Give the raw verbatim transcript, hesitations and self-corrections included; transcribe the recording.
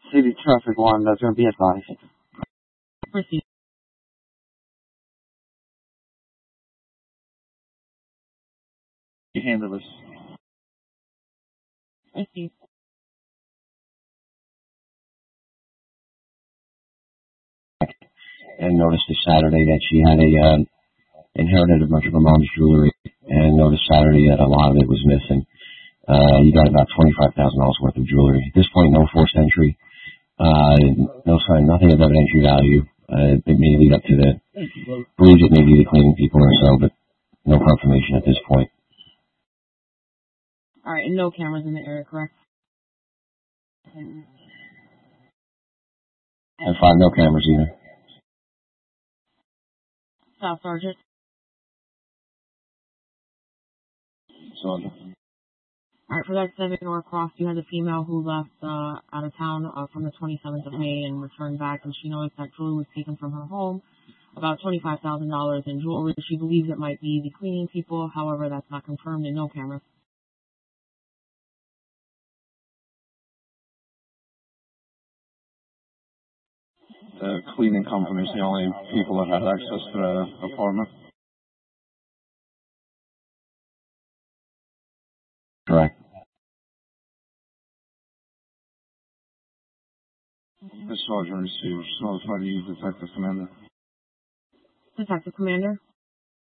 City traffic one, that's going to be advised. Proceed. You handle this. I see. And noticed this Saturday that she had a uh, inherited a bunch of her mom's jewelry, and noticed Saturday that a lot of it was missing. Uh, you got about twenty-five thousand dollars worth of jewelry. At this point, no forced entry, uh, no sign, nothing of evidentiary value. Uh, it may lead up to the, believes it may be the cleaning people or so, but no confirmation at this point. All right, and no cameras in the area, correct? And five, no cameras either. Staff Sergeant. Sergeant. All right, for that seven Norcross, you had a female who left uh, out of town uh, from the twenty-seventh of May and returned back, and she noticed that jewelry was taken from her home, about twenty-five thousand dollars in jewelry. She believes it might be the cleaning people. However, that's not confirmed and no cameras. The cleaning company is the only people that had access to the apartment. Correct. The sergeant receives notified you, Detective Commander. Detective Commander.